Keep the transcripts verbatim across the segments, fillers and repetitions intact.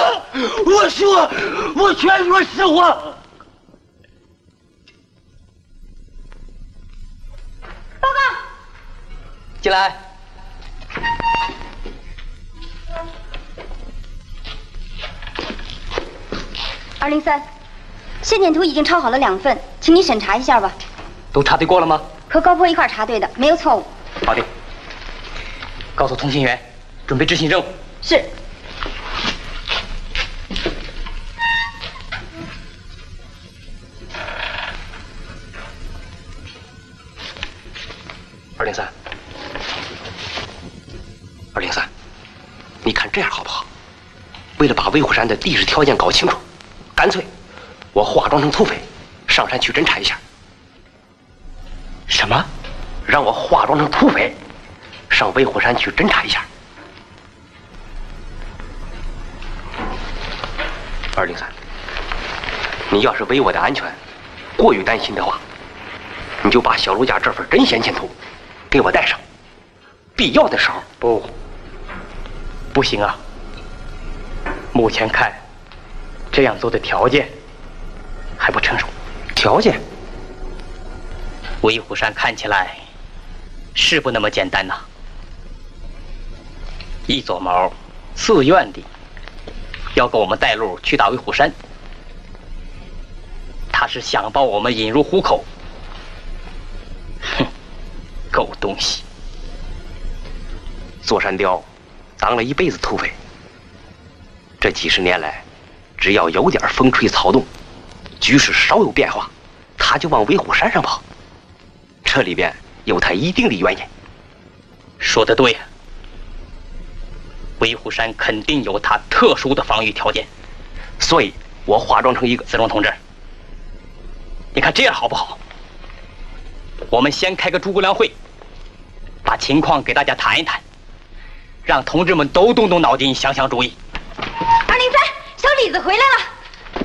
我说，我全说实话。 报告。 进来。 二零三，线点图已经抄好了两份，请你审查一下吧。 都查对过了吗？ 和高坡一块查对的，没有错误。 搞定。告诉通信员，准备执行任务。 是。 二零三，二零三，你看这样好不好？为了把威虎山的地质条件搞清楚，干脆我化妆成土匪，上山去侦查一下。什么？让我化妆成土匪，上威虎山去侦查一下。二零三，你要是为我的安全过于担心的话，你就把小卢家这份真先前图给我带上，必要的时候。不，不行啊！目前看，这样做的条件还不成熟。条件？威虎山看起来是不那么简单呐。易左毛自愿地要给我们带路去打威虎山，他是想把我们引入虎口。哼，狗东西！座山雕当了一辈子土匪，这几十年来，只要有点风吹草动，局势稍有变化，他就往威虎山上跑。这里边有他一定的原因。说得对呀，威虎山肯定有它特殊的防御条件，所以我化妆成一个子龙同志。你看这样好不好？我们先开个诸葛亮会，把情况给大家谈一谈，让同志们都动动脑筋，想想主意。 二零三，小李子回来了。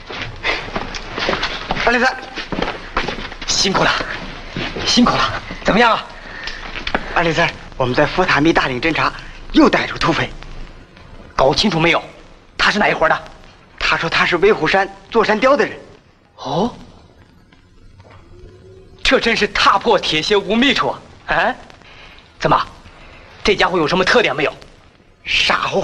二零三，辛苦了，辛苦了，怎么样啊？ 二零三，我们在佛塔密大岭侦查，又逮住土匪。 搞清楚没有？他是哪一伙的？ 他说他是威虎山座山雕的人。 哦，这真是踏破铁鞋无觅处啊！啊，怎么，这家伙有什么特点没有？ 傻乎